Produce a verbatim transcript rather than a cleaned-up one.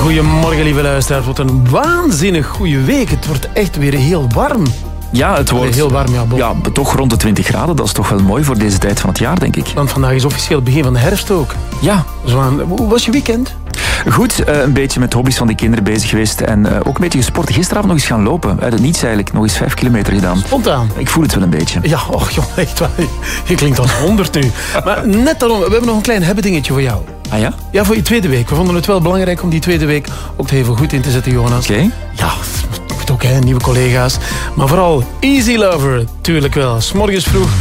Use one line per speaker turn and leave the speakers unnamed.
Goedemorgen, lieve luisteraars. Wat een waanzinnig goede week. Het wordt echt weer heel warm.
Ja, het wordt
heel warm, ja,
ja, toch rond de twintig graden. Dat is toch wel mooi voor deze tijd van het jaar, denk ik.
Want vandaag is officieel het begin van de herfst ook.
Ja.
Zo aan, hoe was je weekend?
Goed, uh, een beetje met hobby's van die kinderen bezig geweest. En uh, ook een beetje gesport. Gisteravond nog eens gaan lopen. Uit het niets eigenlijk. Nog eens vijf kilometer gedaan.
Spontaan?
Ik voel het wel een beetje.
Ja, och joh, echt waar. Je klinkt als honderd nu. Maar net daarom, we hebben nog een klein hebbedingetje voor jou.
Ah ja?
Ja, voor je tweede week. We vonden het wel belangrijk om die tweede week ook er even goed in te zetten, Jonas.
Oké. Okay.
Ja, goed ook, hè, nieuwe collega's. Maar vooral Easy Lover, tuurlijk wel. 's Morgens vroeg